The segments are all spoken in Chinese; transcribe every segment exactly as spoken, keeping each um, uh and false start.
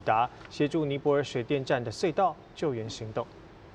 达协助尼泊尔水电站的隧道救援行动。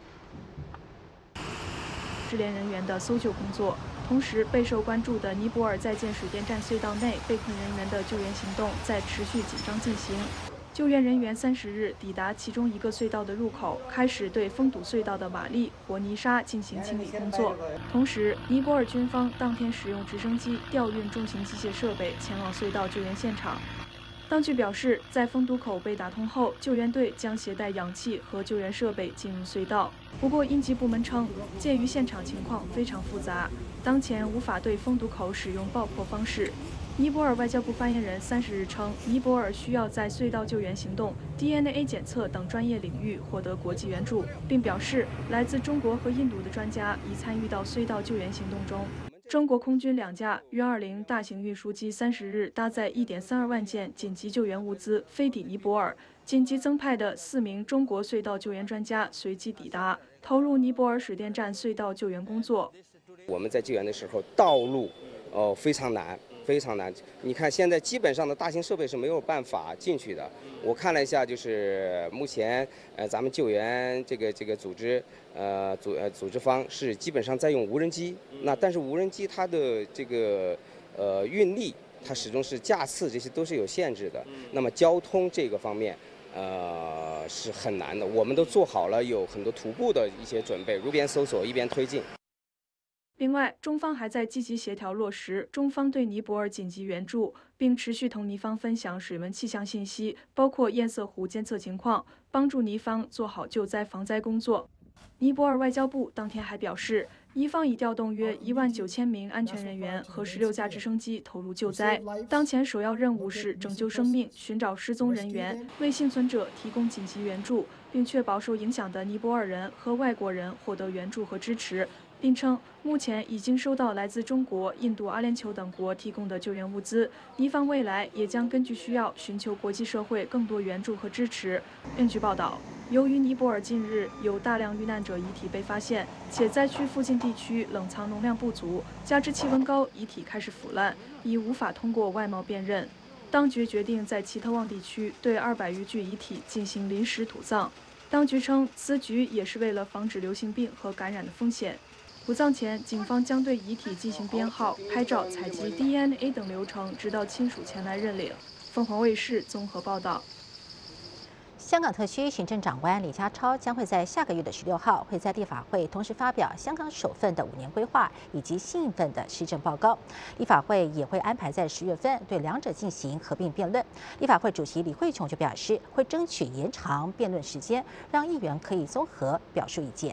失联人员的搜救工作，同时备受关注的尼泊尔在建水电站隧道内被困人员的救援行动在持续紧张进行。救援人员三十日抵达其中一个隧道的入口，开始对封堵隧道的瓦砾和泥沙进行清理工作。同时，尼泊尔军方当天使用直升机调运重型机械设备前往隧道救援现场。当局表示，在封堵口被打通后，救援队将携带氧气和救援设备进入隧道。不过，应急部门称，鉴于现场情况非常复杂，当前无法对封堵口使用爆破方式。尼泊尔外交部发言人三十日称，尼泊尔需要在隧道救援行动、D N A 检测等专业领域获得国际援助，并表示，来自中国和印度的专家已参与到隧道救援行动中。中国空军两架约二零大型运输机三十日搭载一点三二万件紧急救援物资飞抵尼泊尔，紧急增派的四名中国隧道救援专家随即抵达，投入尼泊尔水电站隧道救援工作。 我们在救援的时候，道路哦、呃、非常难。非常难，你看现在基本上的大型设备是没有办法进去的。我看了一下，就是目前呃咱们救援这个这个组织呃组呃组织方是基本上在用无人机，那但是无人机它的这个呃运力，它始终是架次这些都是有限制的。那么交通这个方面。呃，是很难的。我们都做好了有很多徒步的一些准备，一边搜索一边推进。 另外，中方还在积极协调落实中方对尼泊尔紧急援助，并持续同尼方分享水文气象信息，包括堰塞湖监测情况，帮助尼方做好救灾防灾工作。尼泊尔外交部当天还表示，尼方已调动约一万九千名安全人员和十六架直升机投入救灾。当前首要任务是拯救生命、寻找失踪人员，为幸存者提供紧急援助，并确保受影响的尼泊尔人和外国人获得援助和支持。并称，目前已经收到来自中国、印度、阿联酋等国提供的救援物资，尼方未来也将根据需要寻求国际社会更多援助和支持。另据报道，由于尼泊尔近日有大量遇难者遗体被发现，且灾区附近地区冷藏容量不足，加之气温高，遗体开始腐烂，已无法通过外貌辨认。当局决定在奇特旺地区对二百余具遗体进行临时土葬。当局称，此举也是为了防止流行病和感染的风险。土葬前，警方将对遗体进行编号、拍照、采集 D N A 等流程，直到亲属前来认领。凤凰卫视综合报道。 香港特区行政长官李家超将会在下个月的十六号会在立法会同时发表香港首份的五年规划以及新一份的施政报告。立法会也会安排在十月份对两者进行合并辩论。立法会主席李慧琼就表示，会争取延长辩论时间，让议员可以综合表述意见。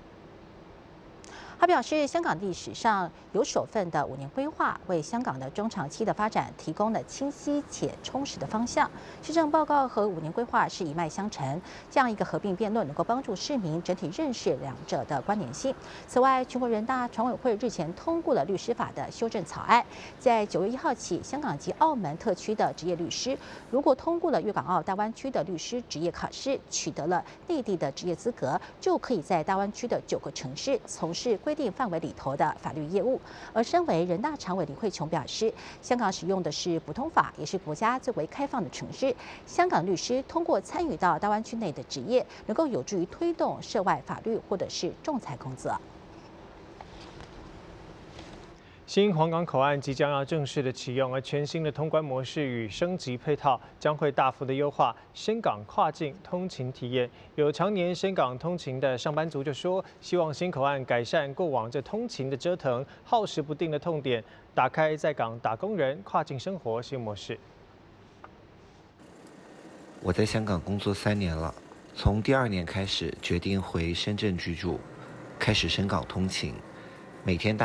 他表示，香港历史上有首份的五年规划，为香港的中长期的发展提供了清晰且充实的方向。施政报告和五年规划是一脉相承，这样一个合并辩论能够帮助市民整体认识两者的关联性。此外，全国人大常委会日前通过了律师法的修正草案，在九月一号起，香港及澳门特区的职业律师，如果通过了粤港澳大湾区的律师职业考试，取得了内地的职业资格，就可以在大湾区的九个城市从事规定范围里头的法律业务。而身为人大常委李慧琼表示，香港使用的是普通法，也是国家最为开放的城市。香港律师通过参与到大湾区内的职业，能够有助于推动涉外法律或者是仲裁工作。 新黄港口岸即将要正式的启用，而全新的通关模式与升级配套将会大幅的优化深港跨境通勤体验。有常年深港通勤的上班族就说，希望新口岸改善过往这通勤的折腾、耗时不定的痛点，打开在港打工人跨境生活新模式。 我在香港工作三年了，从第二年开始决定回深圳居住，开始深港通勤，每天大。